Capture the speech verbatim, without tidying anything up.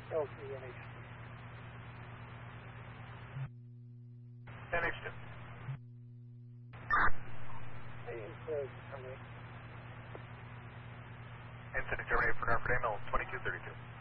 L T N H two. N H two. Hey, it's uh, Germany. Incident Germany for Norfolk A M L twenty-two thirty-two.